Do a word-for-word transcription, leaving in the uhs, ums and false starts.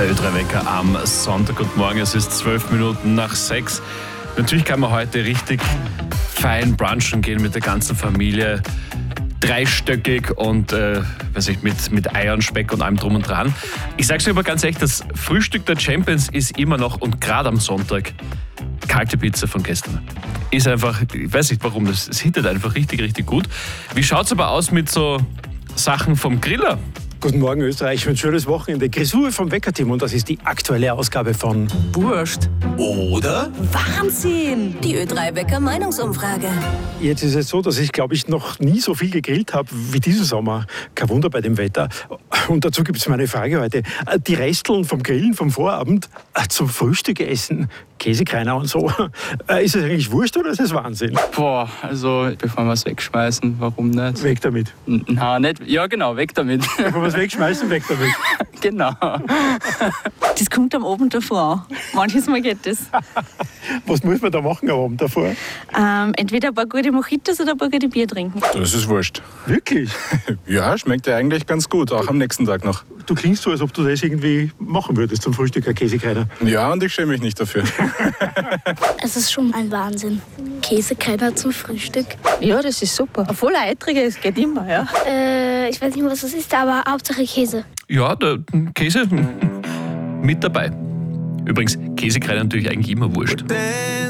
Der Ö drei Wecker am Sonntag und morgen. Es ist zwölf Minuten nach sechs. Natürlich kann man heute richtig fein brunchen gehen mit der ganzen Familie. Dreistöckig und äh, weiß ich, mit, mit Eiern, Speck und allem drum und dran. Ich sag's dir aber ganz ehrlich, das Frühstück der Champions ist immer noch und gerade am Sonntag kalte Pizza von gestern. Ist einfach, ich weiß nicht warum, das, das hittet einfach richtig, richtig gut. Wie schaut's aber aus mit so Sachen vom Griller? Guten Morgen Österreich und schönes Wochenende. Grisur vom Weckerteam und das ist die aktuelle Ausgabe von Wurscht. Oder? Wahnsinn! Die Ö drei Wecker Meinungsumfrage. Jetzt ist es so, dass ich, glaube ich, noch nie so viel gegrillt habe wie diesen Sommer. Kein Wunder bei dem Wetter. Und dazu gibt es meine Frage heute. Die Resteln vom Grillen vom Vorabend zum Frühstück essen, Käsekreiner und so. Ist es eigentlich Wurscht oder ist es Wahnsinn? Boah, also bevor wir es wegschmeißen, warum nicht? Weg damit. N- Na, nicht. Ja, genau, weg damit. Bevor wir es wegschmeißen, weg damit. Genau. Das kommt am Abend davor. Manches Mal geht das. Was muss man da machen am Abend davor? Ähm, entweder ein paar gute Mojitos oder ein paar gute Bier trinken. Das ist wurscht. Wirklich? Ja, schmeckt ja eigentlich ganz gut, auch am nächsten Tag noch. Du klingst so, als ob du das irgendwie machen würdest zum Frühstück, ein Käsekreiner. Ja, und ich schäme mich nicht dafür. Es ist schon ein Wahnsinn. Käsekreiner zum Frühstück. Ja, das ist super. Ein voller Eitriger, es geht immer, ja. Äh, ich weiß nicht, was das ist, aber Hauptsache Käse. Ja, der Käse mit dabei. Übrigens, Käsekreiner natürlich eigentlich immer wurscht.